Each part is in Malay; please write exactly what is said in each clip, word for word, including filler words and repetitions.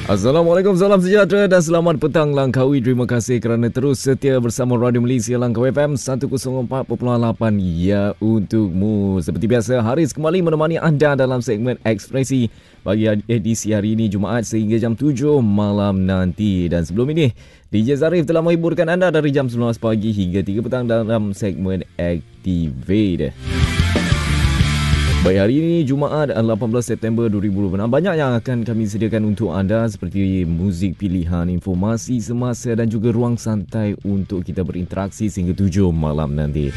Assalamualaikum, salam sejahtera dan selamat petang Langkawi. Terima kasih kerana terus setia bersama Radio Malaysia Langkawi F M seratus empat perpuluhan lapan. Ya, untukmu. Seperti biasa, Haris kembali menemani anda dalam segmen Ekspresi bagi edisi hari ini Jumaat sehingga jam tujuh malam nanti. Dan sebelum ini, D J Zarif telah menghiburkan anda dari jam sembilan belas pagi hingga tiga petang dalam segmen Activate. Baik, hari ini Jumaat lapan belas September dua ribu dua puluh enam. Banyak yang akan kami sediakan untuk anda seperti muzik pilihan, informasi semasa dan juga ruang santai untuk kita berinteraksi sehingga tujuh malam nanti.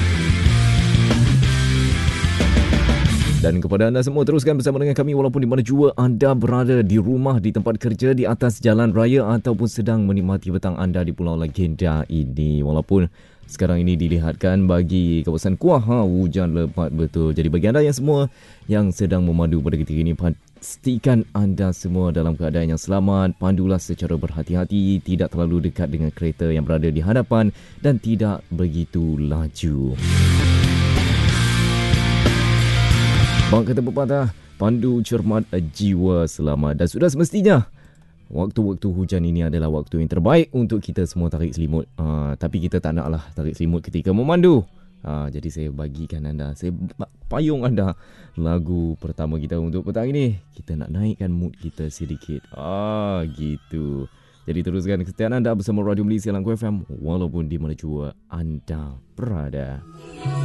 Dan kepada anda semua, teruskan bersama dengan kami walaupun di mana jua anda berada, di rumah, di tempat kerja, di atas jalan raya ataupun sedang menikmati petang anda di Pulau Legenda ini. Walaupun sekarang ini dilihatkan bagi kawasan Kuah, hujan lebat betul. Jadi bagi anda yang semua yang sedang memandu pada ketika ini, pastikan anda semua dalam keadaan yang selamat. Pandulah secara berhati-hati, tidak terlalu dekat dengan kereta yang berada di hadapan dan tidak begitu laju. Bang kata pepatah, pandu cermat, jiwa selamat. Dan sudah semestinya waktu-waktu hujan ini adalah waktu yang terbaik untuk kita semua tarik selimut. Uh, tapi kita tak naklah tarik selimut ketika memandu. Uh, jadi saya bagikan anda, saya payung anda lagu pertama kita untuk petang ini. Kita nak naikkan mood kita sedikit. Ah, gitu. Jadi teruskan kesetiaan anda bersama Radio Malaysia Langkawi F M walaupun di mana jua anda berada.